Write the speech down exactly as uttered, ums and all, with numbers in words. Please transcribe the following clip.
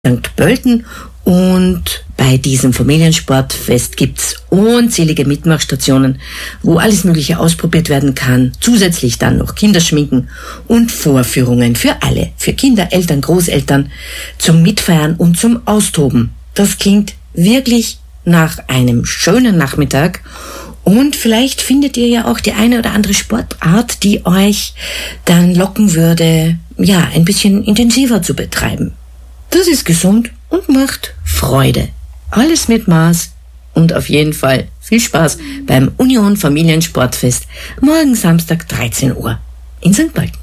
Sankt Pölten. Und bei diesem Familiensportfest gibt's unzählige Mitmachstationen, wo alles Mögliche ausprobiert werden kann. Zusätzlich dann noch Kinderschminken und Vorführungen für alle, für Kinder, Eltern, Großeltern, zum Mitfeiern und zum Austoben. Das klingt wirklich nach einem schönen Nachmittag. Und vielleicht findet ihr ja auch die eine oder andere Sportart, die euch dann locken würde, ja, ein bisschen intensiver zu betreiben. Das ist gesund und macht Freude. Alles mit Maß und auf jeden Fall viel Spaß beim Union Familiensportfest morgen Samstag dreizehn Uhr in Sankt Pölten.